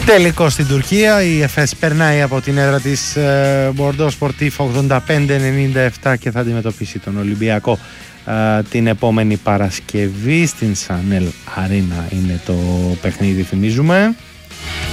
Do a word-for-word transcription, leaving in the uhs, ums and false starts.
Τελικό στην Τουρκία, η Εφές περνάει από την έδρα της Μπορντό Σπορτίφ ογδόντα πέντε ενενήντα επτά και θα αντιμετωπίσει τον Ολυμπιακό ε, την επόμενη Παρασκευή στην Σανέλ Αρίνα είναι το παιχνίδι, θυμίζουμε.